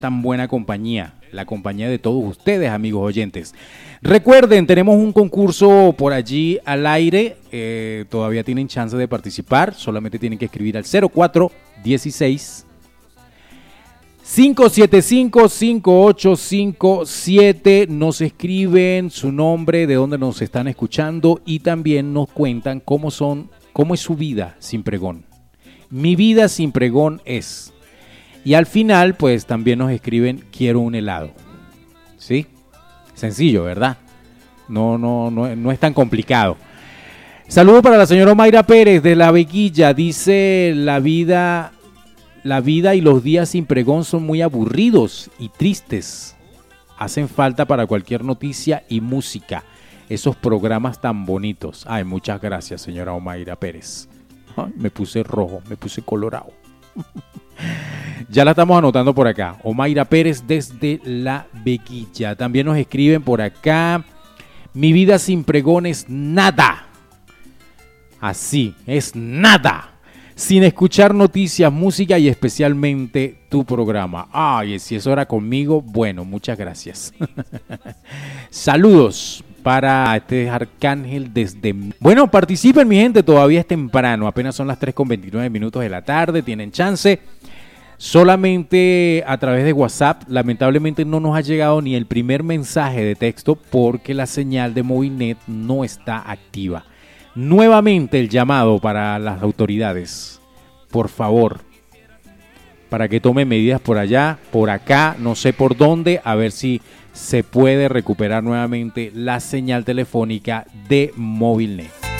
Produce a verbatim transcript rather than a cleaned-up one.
tan buena compañía, la compañía de todos ustedes, amigos oyentes. Recuerden, tenemos un concurso por allí al aire, eh, todavía tienen chance de participar, solamente tienen que escribir al cero cuatro dieciséis, cinco siete cinco, cinco ocho cinco siete, nos escriben su nombre, de dónde nos están escuchando y también nos cuentan cómo son, cómo es su vida sin pregón. Mi vida sin pregón es... Y al final, pues también nos escriben, quiero un helado. ¿Sí? Sencillo, ¿verdad? No, no, no, no es tan complicado. Saludo para la señora Mayra Pérez de La Veguilla. Dice, la vida, la vida y los días sin pregón son muy aburridos y tristes. Hacen falta para cualquier noticia y música. Esos programas tan bonitos. Ay, muchas gracias, señora Mayra Pérez. Ay, me puse rojo, me puse colorado. Ya la estamos anotando por acá. Omaira Pérez desde La Veguilla. También nos escriben por acá. Mi vida sin pregón es nada. Así, es nada. Sin escuchar noticias, música y especialmente tu programa. Ay, si eso era conmigo, bueno, muchas gracias. Saludos para este Arcángel desde... Bueno, participen mi gente, todavía es temprano. Apenas son las tres con veintinueve minutos de la tarde. Tienen chance. Solamente a través de WhatsApp, lamentablemente no nos ha llegado ni el primer mensaje de texto porque la señal de Movilnet no está activa. Nuevamente el llamado para las autoridades, por favor, para que tomen medidas por allá, por acá, no sé por dónde, a ver si se puede recuperar nuevamente la señal telefónica de Movilnet.